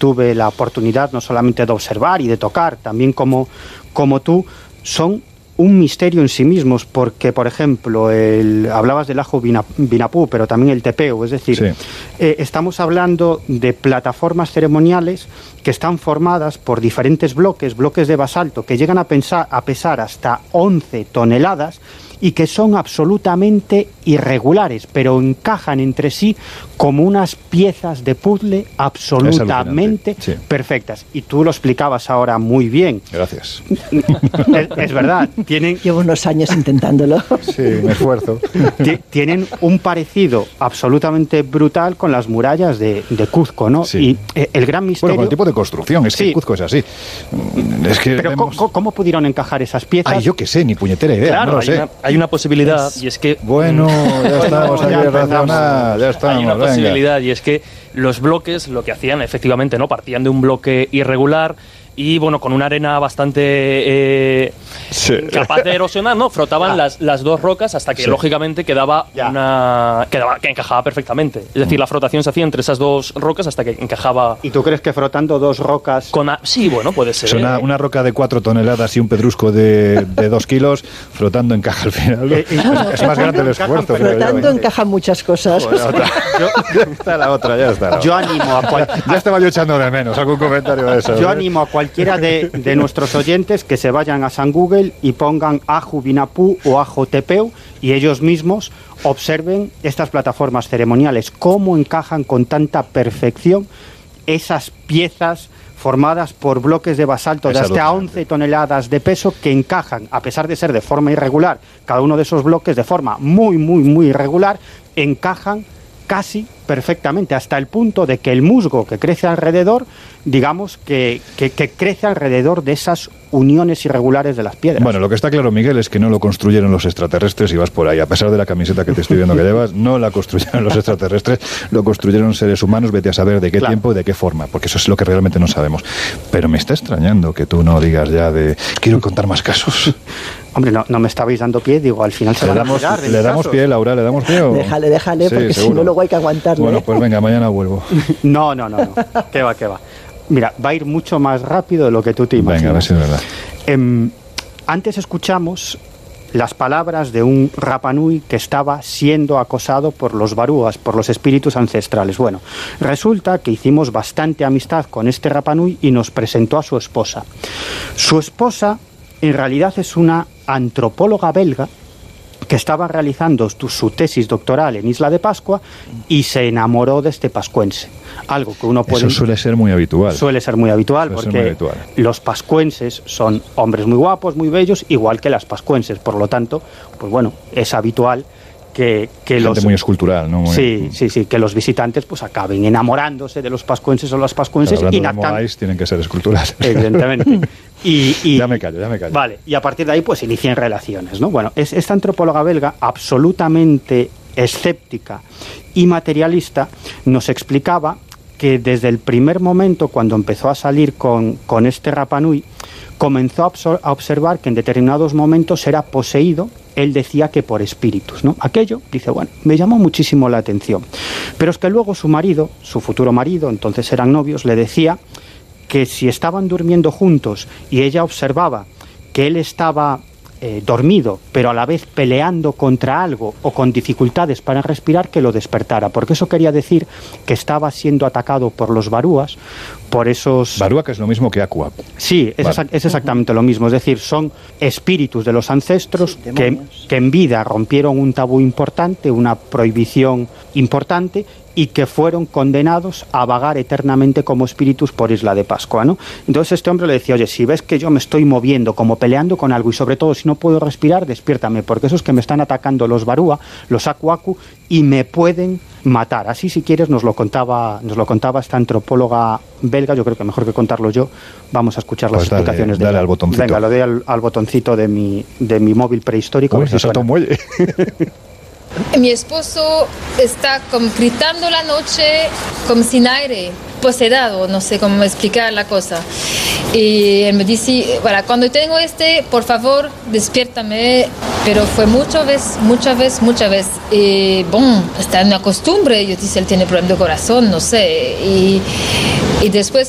tuve la oportunidad no solamente de observar y de tocar, también como tú, son un misterio en sí mismos, porque, por ejemplo, hablabas del ajo vinapú, pero también el tepeu, es decir, sí. Estamos hablando de plataformas ceremoniales que están formadas por diferentes bloques de basalto, que llegan a pesar hasta 11 toneladas, y que son absolutamente irregulares, pero encajan entre sí como unas piezas de puzzle absolutamente perfectas. Y tú lo explicabas ahora muy bien. Gracias. Es verdad. Llevo unos años intentándolo. Sí, me esfuerzo. Tienen un parecido absolutamente brutal con las murallas de Cuzco, ¿no? Sí. Y el gran misterio... Bueno, con el tipo de construcción, es que Cuzco es así. Es que pero ¿cómo pudieron encajar esas piezas? Ay, yo qué sé, ni puñetera idea. Claro, no lo sé. Hay una posibilidad, y es que... Bueno, ya estamos aquí razonar, ya estamos. Hay una posibilidad, y es que los bloques lo que hacían, efectivamente, ¿no? Partían de un bloque irregular y, bueno, con una arena bastante capaz de erosionar, ¿no? Frotaban las dos rocas hasta que, lógicamente, que encajaba perfectamente. Es decir, la frotación se hacía entre esas dos rocas hasta que encajaba... ¿Y tú crees que frotando dos rocas...? Sí, bueno, puede ser. Una roca de 4 toneladas y un pedrusco de 2 kilos, frotando encaja al final. Es más grande el esfuerzo. Frotando encajan muchas cosas. Ya está la otra. Yo animo a ya estaba yo echando de menos algún comentario de eso. Yo animo a cualquiera de nuestros oyentes que se vayan a San Google y pongan ajo vinapú o ajo tepeu y ellos mismos observen estas plataformas ceremoniales, cómo encajan con tanta perfección esas piezas formadas por bloques de basalto de hasta 11 toneladas de peso que encajan, a pesar de ser de forma irregular, cada uno de esos bloques de forma muy, muy, muy irregular, encajan casi perfectamente, hasta el punto de que el musgo que crece alrededor, digamos que crece alrededor de esas uniones irregulares de las piedras. Bueno, lo que está claro, Miguel, es que no lo construyeron los extraterrestres y vas por ahí. A pesar de la camiseta que te estoy viendo que llevas, no la construyeron los extraterrestres, lo construyeron seres humanos, vete a saber de qué tiempo y de qué forma, porque eso es lo que realmente no sabemos. Pero me está extrañando que tú no digas ya de... Quiero contar más casos. Hombre, no me estabais dando pie, digo, al final se van a quedar. ¿Le damos pie, Laura? ¿Le damos pie o...? Déjale, sí, porque seguro. Si no luego hay que aguantarle. Bueno, pues venga, mañana vuelvo. No. ¿Qué va? Mira, va a ir mucho más rápido de lo que tú te imaginas. Venga, a ver si es verdad. Antes escuchamos las palabras de un Rapanui que estaba siendo acosado por los barúas, por los espíritus ancestrales. Bueno, resulta que hicimos bastante amistad con este Rapanui y nos presentó a su esposa. Su esposa, en realidad, es una antropóloga belga que estaba realizando su tesis doctoral en Isla de Pascua y se enamoró de este pascuense. Algo que uno puede... Eso suele ser muy habitual. Porque los pascuenses son hombres muy guapos, muy bellos, igual que las pascuenses. Por lo tanto, pues bueno, es habitual que gente muy escultural, ¿no? Sí, que los visitantes pues acaben enamorándose de los pascuenses o las pascuenses. Pero hablando de Moais, tienen que ser esculturales. Evidentemente. Y ya me callo. Vale, y a partir de ahí pues inician relaciones, ¿no? Bueno, esta antropóloga belga, absolutamente escéptica y materialista, nos explicaba que desde el primer momento, cuando empezó a salir con este Rapanui, comenzó a observar que en determinados momentos era poseído, él decía que por espíritus, ¿no? Aquello, dice, bueno, me llamó muchísimo la atención. Pero es que luego su marido, su futuro marido, entonces eran novios, le decía que si estaban durmiendo juntos y ella observaba que él estaba dormido, pero a la vez peleando contra algo o con dificultades para respirar, que lo despertara, porque eso quería decir que estaba siendo atacado por los barúas, por esos... Barúa, que es lo mismo que Aku Aku. Sí, es exactamente lo mismo, es decir, son espíritus de los ancestros que en vida rompieron un tabú importante, una prohibición importante, y que fueron condenados a vagar eternamente como espíritus por Isla de Pascua, ¿no? Entonces este hombre le decía, oye, si ves que yo me estoy moviendo, como peleando con algo, y sobre todo si no puedo respirar, despiértame, porque eso es que me están atacando los barúa, los Aku Aku, y me pueden matar. Así, si quieres, nos lo contaba esta antropóloga belga. Yo creo que mejor que contarlo yo, vamos a escuchar las explicaciones de ella. Al botoncito. Venga, lo doy al botoncito de mi móvil prehistórico. Uy, se un muelle. Mi esposo está como gritando la noche, como sin aire, poseído, no sé cómo explicar la cosa. Y él me dice, bueno, cuando tengo por favor, despiértame. Pero fue muchas veces. Y está en una costumbre. Yo dije, él tiene problema de corazón, no sé. Y después